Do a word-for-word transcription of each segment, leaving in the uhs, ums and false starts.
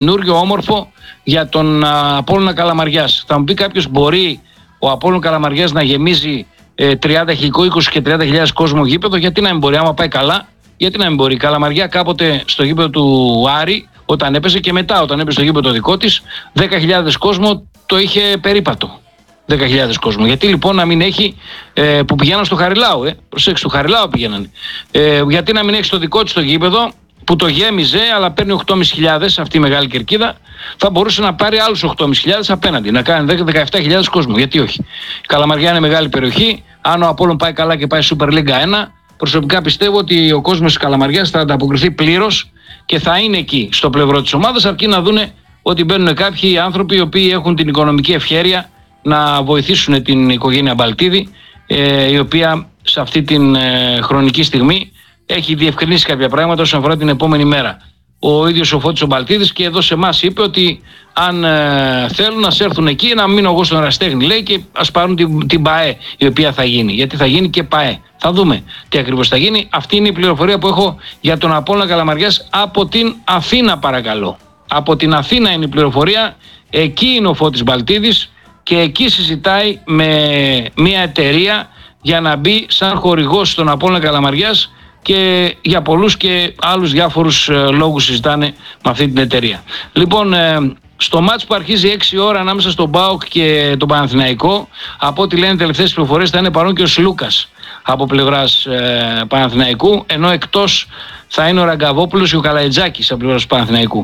καινούριο όμορφο για τον Απόλλωνα Καλαμαριάς. Θα μου πει κάποιος, μπορεί ο Απόλλωνα Καλαμαριάς να γεμίζει ε, τριάντα χιλιάδες, είκοσι και τριάντα χιλιάδες κόσμο γήπεδο? Γιατί να μην μπορεί, άμα πάει καλά, γιατί να μην μπορεί. Η Καλαμαριά κάποτε στο γήπεδο του Άρη, όταν έπαιζε, και μετά όταν έπαιζε στο γήπεδο το δικό της, δέκα χιλιάδες κόσμο το είχε περίπατο. δέκα χιλιάδες κόσμο. Γιατί λοιπόν να μην έχει, ε, που πηγαίναν στο Χαριλάου, ε, προσέξτε, στο Χαριλάου πηγαίνανε. Ε, γιατί να μην έχει στο δικό της το γήπεδο, που το γέμιζε, αλλά παίρνει οκτώ χιλιάδες πεντακόσιους αυτή η μεγάλη κερκίδα, θα μπορούσε να πάρει άλλους οκτώ χιλιάδες πεντακόσιους απέναντι, να κάνει δέκα με δεκαεπτά χιλιάδες κόσμο. Γιατί όχι. Η Καλαμαριά είναι μεγάλη περιοχή. Αν ο Απόλλων πάει καλά και πάει Super League ένα, προσωπικά πιστεύω ότι ο κόσμος της Καλαμαριάς θα ανταποκριθεί πλήρως και θα είναι εκεί στο πλευρό της ομάδας, αρκεί να δούνε ότι μπαίνουν κάποιοι άνθρωποι οι οποίοι έχουν την οικονομική ευχέρεια να βοηθήσουν την οικογένεια Μπαλτίδη, ε, η οποία σε αυτή την ε, χρονική στιγμή έχει διευκρινίσει κάποια πράγματα όσον αφορά την επόμενη μέρα. Ο ίδιος ο Φώτης ο Μπαλτίδης και εδώ σε εμάς είπε ότι αν ε, θέλουν να σε έρθουν εκεί, να μείνω εγώ στον Εραστέχνη, λέει, και ας πάρουν την, την ΠΑΕ η οποία θα γίνει. Γιατί θα γίνει και ΠΑΕ. Θα δούμε τι ακριβώς θα γίνει. Αυτή είναι η πληροφορία που έχω για τον Απόλλωνα Καλαμαριάς από την Αθήνα, παρακαλώ. Από την Αθήνα είναι η πληροφορία. Εκεί είναι ο Φώτης Μπαλτίδης και εκεί συζητάει με μια εταιρεία για να μπει σαν χορηγός στον Απόλλωνα Καλαμαριάς, και για πολλούς και άλλους διάφορους ε, λόγους συζητάνε με αυτή την εταιρεία. Λοιπόν, ε, στο μάτς που αρχίζει έξι ώρα ανάμεσα στον ΠΑΟΚ και τον Παναθηναϊκό, από ό,τι λένε τελευταίες πληροφορίες, θα είναι παρόν και ο Σλούκας από πλευράς ε, Παναθηναϊκού, ενώ εκτός θα είναι ο Ραγκαβόπουλος και ο Καλαϊτζάκης από πλευράς του Παναθηναϊκού.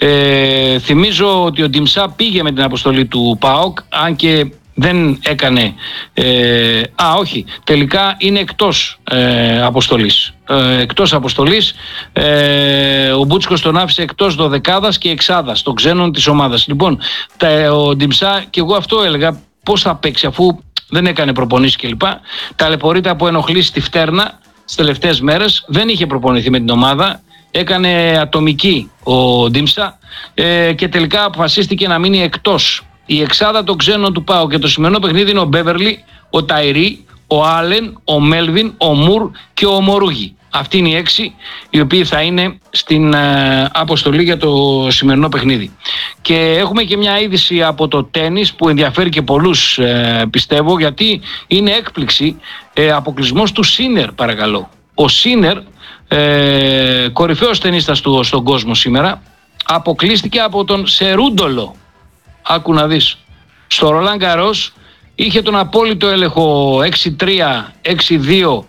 Ε, θυμίζω ότι ο Ντιμσά πήγε με την αποστολή του ΠΑΟΚ, αν και δεν έκανε, ε, α όχι, τελικά είναι εκτός ε, αποστολής. Ε, εκτός αποστολής, ε, ο Μπούτσκος τον άφησε εκτός δωδεκάδας και εξάδας των ξένων της ομάδας. Λοιπόν, τα, ο Ντιμσά, και εγώ αυτό έλεγα, πώς θα παίξει αφού δεν έκανε προπονήσεις κλπ. Ταλαιπωρείται από ενοχλήσεις στη φτέρνα τις τελευταίες μέρες, δεν είχε προπονηθεί με την ομάδα, έκανε ατομική ο Ντιμσά ε, και τελικά αποφασίστηκε να μείνει εκτός. Η εξάδα των ξένων του ΠΑΟ και το σημερινό παιχνίδι είναι ο Μπέβερλι, ο Ταϊρή, ο Άλεν, ο Μέλβιν, ο Μουρ και ο Μορούγι. Αυτοί είναι οι έξι οι οποίοι θα είναι στην ε, αποστολή για το σημερινό παιχνίδι. Και έχουμε και μια είδηση από το τένις που ενδιαφέρει και πολλούς, ε, πιστεύω, γιατί είναι έκπληξη, ε, αποκλεισμός του Σίνερ, παρακαλώ. Ο Σίνερ, ε, κορυφαίος τενίστας του στον κόσμο σήμερα, αποκλείστηκε από τον Σερούντολο. Άκου να δεις. Στο Ρολάν Γκαρός είχε τον απόλυτο έλεγχο έξι τρία, έξι δύο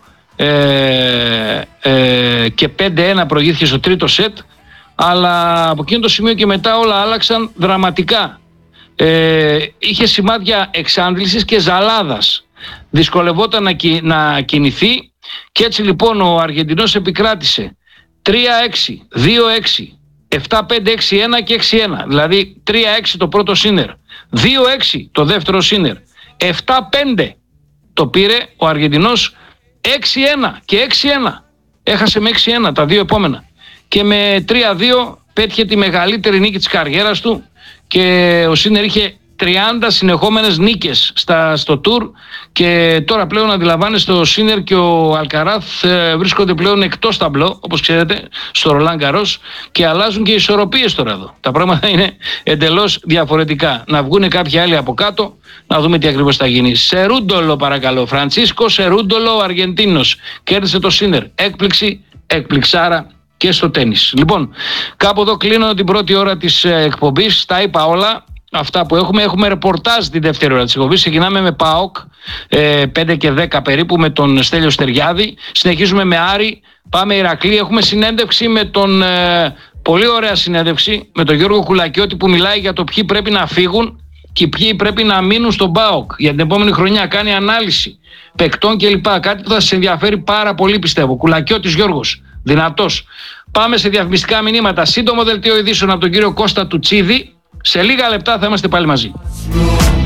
ε, ε, και πέντε ένα προηγήθηκε στο τρίτο σετ, αλλά από εκείνο το σημείο και μετά όλα άλλαξαν δραματικά. Ε, είχε σημάδια εξάντλησης και ζαλάδας. Δυσκολευόταν να, κι, να κινηθεί και έτσι λοιπόν ο Αργεντινός επικράτησε τρία έξι, δύο έξι, επτά πέντε έξι ένα και έξι ένα, δηλαδή τρία έξι το πρώτο σίνερ, δύο έξι το δεύτερο σίνερ, επτά πέντε το πήρε ο Αργεντινός, έξι ένα και έξι ένα, έχασε με έξι ένα τα δύο επόμενα και με τρία δύο πέτυχε τη μεγαλύτερη νίκη της καριέρας του και ο Σίνερ είχε τριάντα συνεχόμενες νίκες στα, στο Tour και τώρα πλέον αντιλαμβάνεστε ο Σίνερ και ο Αλκαράθ ε, βρίσκονται πλέον εκτός ταμπλό, όπως ξέρετε, στο Ρολάν Γκαρός και αλλάζουν και οι ισορροπίες τώρα εδώ. Τα πράγματα είναι εντελώς διαφορετικά. Να βγουν κάποιοι άλλοι από κάτω, να δούμε τι ακριβώς θα γίνει. Σερούντολο παρακαλώ, Φραντσίσκο Σερούντολο, ο Αργεντίνος, κέρδισε το Σίνερ. Έκπληξη, εκπληξάρα και στο τένις. Λοιπόν, κάπου εδώ κλείνω την πρώτη ώρα της ε, εκπομπής, τα είπα όλα. Αυτά που έχουμε, έχουμε ρεπορτάζ την δεύτερη ώρα της εκπομπής. Ξεκινάμε με ΠΑΟΚ ε, πέντε και δέκα περίπου με τον Στέλιο Στεριάδη. Συνεχίζουμε με Άρη, πάμε Ηρακλή. Έχουμε συνέντευξη με τον, ε, πολύ ωραία συνέντευξη, με τον Γιώργο Κουλακιώτη που μιλάει για το ποιοι πρέπει να φύγουν και ποιοι πρέπει να μείνουν στον ΠΑΟΚ για την επόμενη χρονιά. Κάνει ανάλυση παικτών κλπ. Κάτι που θα σας ενδιαφέρει πάρα πολύ πιστεύω. Κουλακιώτης Γιώργος, δυνατός. Πάμε σε διαφημιστικά μηνύματα. Σύντομο δελτίο ειδήσεων από τον κύριο Κώστα Τουτσίδη. Σε λίγα λεπτά θα είμαστε πάλι μαζί.